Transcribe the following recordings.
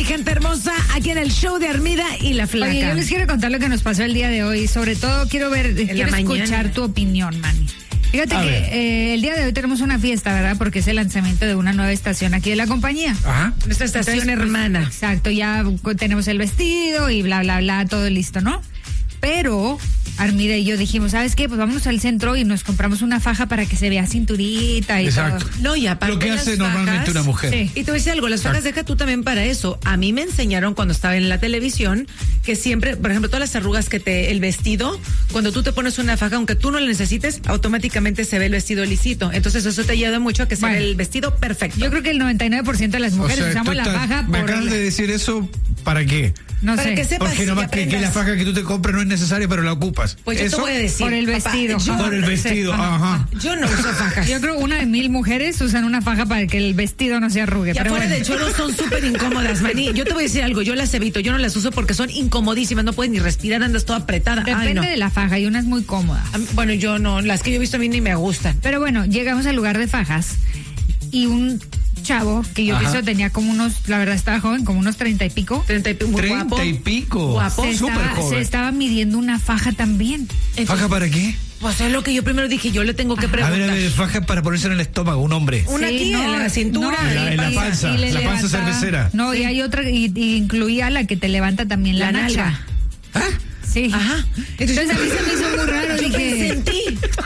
gente hermosa, aquí en el show de Armida y la Flaca. Oye, yo les quiero contar lo que nos pasó el día de hoy. Sobre todo quiero escuchar tu opinión, Manny. Fíjate que el día de hoy tenemos una fiesta, ¿verdad? Porque es el lanzamiento de una nueva estación aquí de la compañía. Ajá. Nuestra estación hermana. Exacto, ya tenemos el vestido y bla, bla, bla, todo listo, ¿no? Pero Armida y yo dijimos, ¿sabes qué? Pues vámonos al centro y nos compramos una faja para que se vea cinturita y Exacto. todo. No, y aparte lo que hace normalmente una mujer. Sí. Y te voy a decir algo, las fajas deja tú también para eso. A mí me enseñaron cuando estaba en la televisión que siempre, por ejemplo, todas las arrugas el vestido, cuando tú te pones una faja, aunque tú no la necesites, automáticamente se ve el vestido lisito. Entonces eso te ayuda mucho a que se vea el vestido perfecto. Yo creo que el 99% de las mujeres usamos la faja me acabas de decir eso, ¿para qué? No para sé. que sepas. Porque nomás que la faja que tú te compras no es necesaria, pero la ocupas. Pues yo te voy a decir. Por el vestido. Por el vestido, ajá. Yo no uso fajas. Yo creo 1 de 1000 mujeres usan una faja para que el vestido no se arrugue. Y pero afuera bueno. del choro son súper incómodas, Manny. Yo te voy a decir algo, yo las evito, yo no las uso porque son incomodísimas, no puedes ni respirar, andas toda apretada. Depende de la faja y una es muy cómoda. Bueno, yo no, las que yo he visto a mí ni me gustan. Pero bueno, llegamos al lugar de fajas y un chavo que yo pienso tenía como la verdad estaba joven, como unos 30 y pico. 30 y pico, muy guapo. 30 y pico. Guapo. Súper joven. Se estaba midiendo una faja también. ¿Faja para qué? Pues es lo que yo primero dije, yo le tengo que preguntar. A ver, faja para ponerse en el estómago, un hombre. Una aquí en la cintura. En la panza, la panza cervecera. No, y hay otra, y incluía la que te levanta también la nacha. nalga. ¿Ah? Sí. Ajá. Entonces a mí se me hizo muy raro. Yo pensé en ti.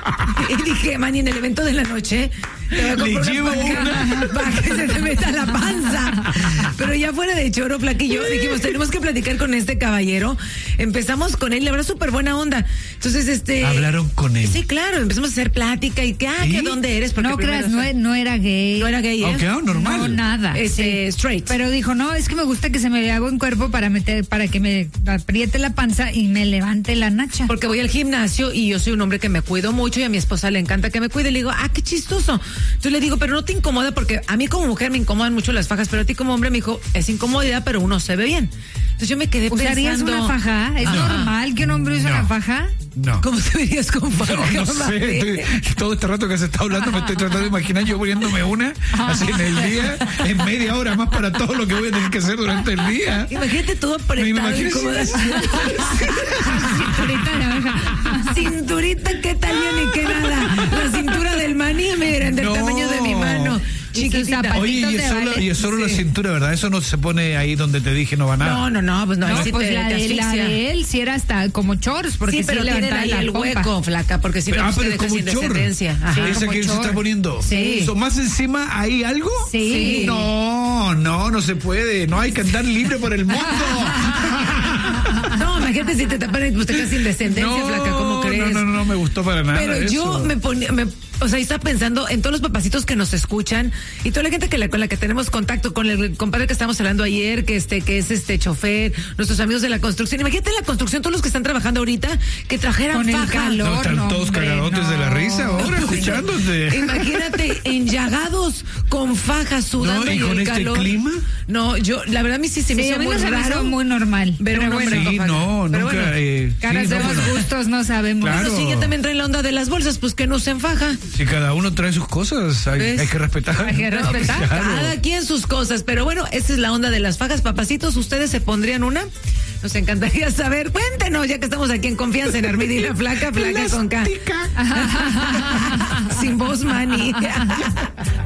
Y dije, Manny, en el evento de la noche te voy a comprar Le llevo faja para que se te meta la panza. Pero ya fuera de choro, Flaca y yo dijimos, tenemos que platicar con este caballero. Empezamos con él, la verdad, súper buena onda. Entonces, ¿Hablaron con él? Sí, claro, empezamos a hacer plática y que, ¿que dónde eres? Porque no creas, no era gay. No era gay, ¿eh? Ok, normal. No, nada. Straight. Pero dijo, no, es que me gusta que se me vea buen cuerpo para que me apriete la panza y me levante la nacha. Porque voy al gimnasio y yo soy un hombre que me cuido mucho y a mi esposa le encanta que me cuide. Le digo, qué chistoso. Entonces le digo, pero no te incomoda, porque a mí como mujer me incomodan mucho las fajas, pero a ti como hombre me dijo, es incomodidad, pero uno se ve bien. Entonces yo me quedé ¿Usarías pensando, una faja? ¿Es normal que un hombre use una faja? No. ¿cómo te verías con faja? No sé, todo este rato que se está hablando me estoy tratando de imaginar yo poniéndome una así en el día, en media hora más para todo lo que voy a tener que hacer durante el día. Imagínate todo apretado y cómodo. Cinturita, qué talión y qué nada. La cintura del Manny, miren, del tamaño de mi mano. Chiquitita. Oye, y es solo la cintura, ¿verdad? Eso no se pone ahí donde te dije no va nada. No, pues no. No, ahí sí pues te la de él sí era hasta como shorts, porque sí, pero tienen ahí el hueco, Flaca, porque si no pero te es como dejas un sin chorro. descendencia. Ajá. ¿Esa que se está poniendo? Sí. ¿Más encima hay algo? Sí. No se puede. No hay que andar libre por el mundo. No, imagínate si te tapan y pues te quedas sin descendencia, Flaca, ¿cómo crees? No me gustó para nada. Pero yo eso. me ponía, o sea, estaba pensando en todos los papacitos que nos escuchan y toda la gente con la que tenemos contacto, con el compadre que estábamos hablando ayer, que es chofer, nuestros amigos de la construcción. Imagínate en la construcción, todos los que están trabajando ahorita, que trajeran con el faja. calor. No, están todos cagadotes de la risa ahora, escuchándote. Imagínate, enllagados, con fajas, sudando ¿Y con el este calor. clima? No, la verdad a mí sí se me hizo a mí muy no se me hizo raro. muy normal. Ver Pero un hombre bueno, con faja. No, Pero nunca. bueno, caras de los gustos no sabemos. Claro. Bueno, sí, ya también traen la onda de las bolsas, pues que no usen faja. Si cada uno trae sus cosas, hay que respetar. Hay que respetar. Claro. Cada quien sus cosas, pero bueno, esta es la onda de las fajas, papacitos. ¿Ustedes se pondrían una? Nos encantaría saber. Cuéntenos, ya que estamos aquí en confianza en Armida y la Flaca con K. Sin voz, Manny.